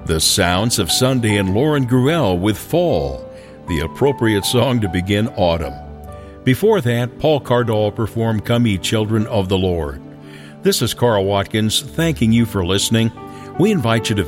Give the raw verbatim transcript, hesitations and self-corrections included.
The sounds of Sunday and Lauren Gruelle with Fall, the appropriate song to begin autumn. Before that, Paul Cardall performed Come Ye Children of the Lord. This is Carl Watkins thanking you for listening. We invite you to